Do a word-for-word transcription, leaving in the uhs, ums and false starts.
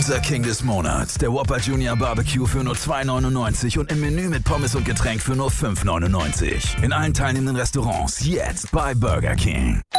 Unser King des Monats, der Whopper Junior Barbecue für nur zwei neunundneunzig und im Menü mit Pommes und Getränk für nur fünf neunundneunzig. In allen teilnehmenden Restaurants jetzt bei Burger King.